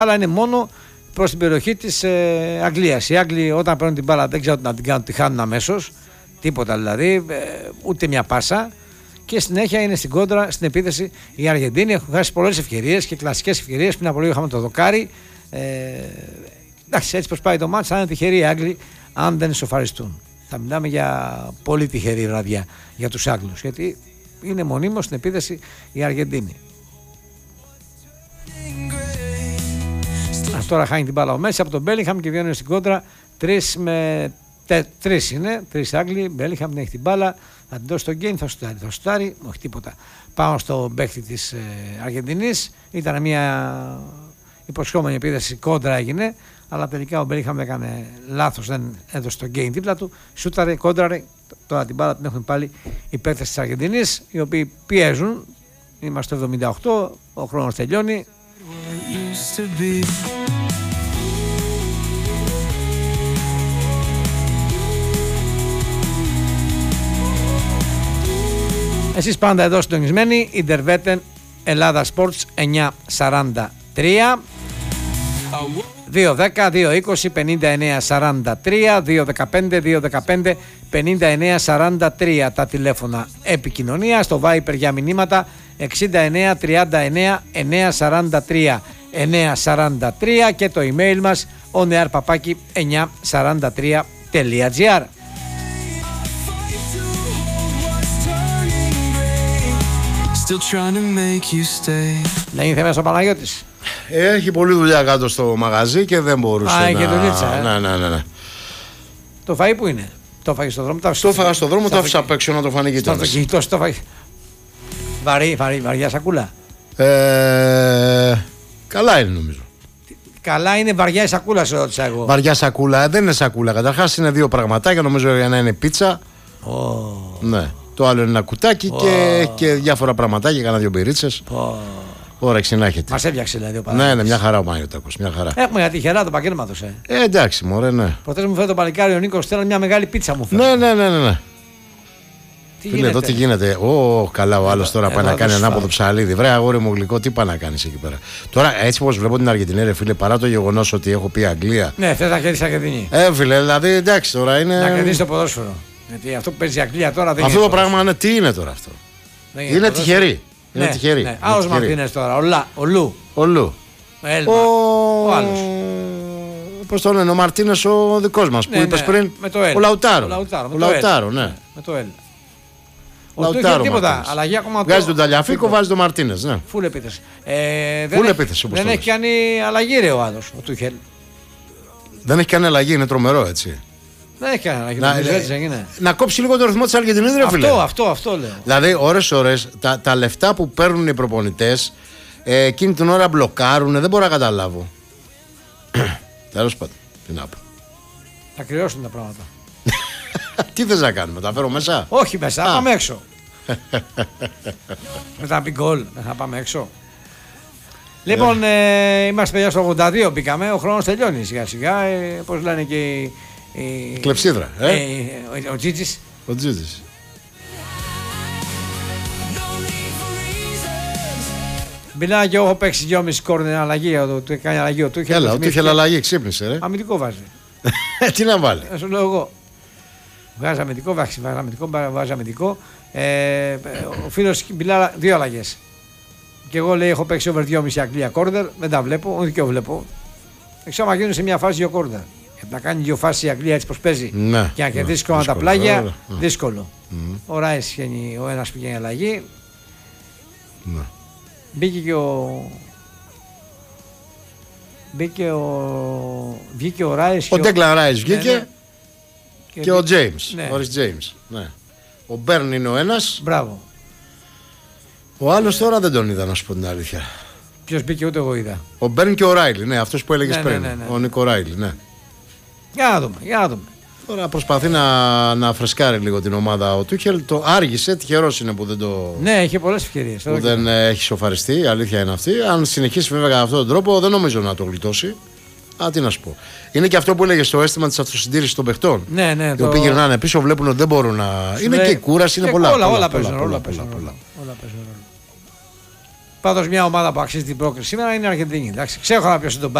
μπάλα είναι μόνο προς την περιοχή της Αγγλίας. Οι Άγγλοι όταν παίρνουν την μπάλα δεν ξέρουν να την κάνουν, τη χάνουν αμέσως. Τίποτα δηλαδή, ούτε μια πάσα. Και συνέχεια είναι στην κόντρα, στην επίθεση. Οι Αργεντίνοι έχουν χάσει πολλές ευκαιρίες και κλασικές ευκαιρίες. Πριν από λίγο είχαμε το δοκάρι. Εντάξει, έτσι πως πάει το μάτς, θα είναι τυχεροί οι Άγγλοι αν δεν ισοφαριστούν. Θα μιλάμε για πολύ τυχερή βραδιά για τους Άγγλους, γιατί είναι μονίμως στην επίθεση οι Αργεντίνοι. Τώρα χάνει την μπάλα ο Μέση από τον Μπέλιγχαμ και βγαίνουν στην κόντρα. Τρεις είναι, τρεις Άγγλοι. Μπέλιγχαμ δεν έχει την μπάλα, θα την δώσει στον Γκέιν, θα σουτάρει, όχι τίποτα. Πάνω στο παίκτη της Αργεντινής. Ήταν μια υποσχόμενη επίθεση, κόντρα έγινε, αλλά τελικά ο Μπέλιγχαμ έκανε λάθος, δεν έδωσε τον Γκέιν δίπλα του. Σούταρε, κόντραρε. Τώρα την μπάλα την έχουν πάλι οι παίκτες της Αργεντινής, οι οποίοι πιέζουν. Είμαστε το 78, ο χρόνος τελειώνει. Εσείς πάντα εδώ συντονισμένοι, Ιντερβέτεν Ελλάδα Sports 943 210-220-5943 215-215-5943 τα τηλέφωνα επικοινωνία, στο Viper για μηνύματα 6939-943 943 και το email μας oneairpapaki943.gr. Δεν είναι θέμα στο Παναγιώτης. Έχει πολλή δουλειά κάτω στο μαγαζί και δεν μπορούσε να... και δουλίτσα, Ναι. Το φαΐ που είναι? Το φάγει στον δρόμο? Το έφαγα στον δρόμο, το άφησα απ' έξω να το φανεί και το κινητό. Βαριά σακούλα. Καλά είναι νομίζω. Καλά είναι, βαριά η σακούλα, σε ρώτησα εγώ. Βαριά σακούλα, δεν είναι σακούλα. Καταρχάς είναι δύο πραγματάκια, νομίζω για να είναι πίτσα. Ναι. Το άλλο είναι ένα κουτάκι και διάφορα πραγματάκια, κάνα δύο μπυρίτσες. Όρεξη να έχετε. Μας έφτιαξε δηλαδή ο Παναγιώτης. Ναι, μια χαρά ο Παναγιώτακος, μια χαρά. Έχουμε για τυχερά το επαγγέλματος. Εντάξει, μωρέ, ναι. Προτές μου φέρει το παλικάρι ο Νίκος, θέλω μια μεγάλη πίτσα μου φέρει. Ναι. Τι φίλε, εδώ τι γίνεται. Καλά, ο άλλος τώρα πάει να κάνει ανάποδο ψαλίδι. Βρε, αγόρι μου γλυκό, τι πάει να κάνει εκεί πέρα. Τώρα, έτσι όπως βλέπω την Αργεντινή, ρε φίλε, παρά το γεγονός ότι έχω πει Αγγλία. Ναι, θες να κερδίσει Αργεντινή. Φίλε, δηλαδή εντάξει τώρα είναι. Να κερδίσει το ποδόσφαιρο. Γιατί αυτό που παίζει η Αγγλία τώρα δεν είναι. Αυτό το πράγμα είναι, τι είναι τώρα αυτό. Είναι τυχερή. Είναι τυχερή. Ναι. Άλλος Μαρτίνες τώρα, ο Λου. Ο άλλος. Πώς το λένε, ο Μαρτίνες ο δικός μας που είπες πριν. Ο Λαουτάρο. Ναι. Με το L. Ο Τούχελ τίποτα. Αλλαγή ακόμα. Βγάζει τον Ταλιαφίκο, βάζει τον Μαρτίνες. Ναι. Φουλ επίθεση. Δεν έχει κάνει αλλαγή ρε ο άλλος, ο Τούχελ. Δεν έχει κάνει αλλαγή, είναι τρομερό έτσι. Δεν έχει κάνει αλλαγή. Να κόψει λίγο το ρυθμό της Αργεντινής, ρε φίλε. Αυτό λέω. Δηλαδή, ώρες τα λεφτά που παίρνουν οι προπονητές εκείνη την ώρα μπλοκάρουν, δεν μπορώ να καταλάβω. Τέλος πάντων, τι να πω. Θα κρυώσουν τα πράγματα. Τι θες να κάνουμε, τα φέρω μέσα? Όχι μέσα, θα πάμε έξω. Μετά να πει γκολ, θα πάμε έξω. Λοιπόν, είμαστε παιδιά στο 82, μπήκαμε, ο χρόνος τελειώνει σιγά σιγά, πώς λένε και η κλεψίδρα, ο Τζίτζης. Ο Τζίτζης. Μιλάω και εγώ, έχω παίξει 2,5 κόρνερ αλλαγή, του κάνει αλλαγή ο Τούχελ. Έλα, ο Τούχελ αλλαγή, ξύπνησε ρε. Αμυντικό βάζει. Τι να βάλει. Σου λέω εγώ. Βάζει αμυντικό. Ο φίλος μιλά 2 αλλαγές. Και εγώ λέει έχω παίξει over 2,5 Αγγλία κόρνερ, δεν τα βλέπω, όχι και βλέπω. Ξέρω να γίνουν σε μια φάση 2 κόρνερ. Να κάνει 2 φάσεις η Αγγλία έτσι πως παίζει και να κερδίσει κόμμα τα πλάγια, δύσκολο. Ο Ράις βγαίνει, ο ένας πηγαίνει αλλαγή. Βγήκε ο Ράις. Ο Ντέγκλαν Ράις βγήκε και ο Τζέιμς. Ο Ρις Τζέιμς. Ο Μπέρν είναι ο ένας. Μπράβο. Ο άλλος τώρα δεν τον είδα, να σου πω την αλήθεια. Ποιος μπήκε, ούτε εγώ είδα. Ο Μπέρν και ο Ράιλι, ναι, αυτός που έλεγες πριν. Ο Νίκο Ράιλι, ναι. Για να δούμε. Τώρα προσπαθεί να φρεσκάρει λίγο την ομάδα ο Τούχελ. Το άργησε, τυχερός είναι που δεν το. Ναι, είχε πολλές ευκαιρίες. Που δεν έχει σοφαριστεί, η αλήθεια είναι αυτή. Αν συνεχίσει βέβαια κατά αυτόν τον τρόπο, δεν νομίζω να το γλιτώσει. Τι να σου πω. Είναι και αυτό που έλεγε στο αίσθημα της αυτοσυντήρησης των παιχτών. Ναι. Οι οποίοι γυρνάνε πίσω, βλέπουν ότι δεν μπορούν να. Είναι και η κούραση, είναι πολλά. Όλα παίζουν ρόλο. Πάντως μια ομάδα που αξίζει την πρόκριση σήμερα είναι η Αργεντινή. Εντάξει, ξέχωρα ποιος είναι τον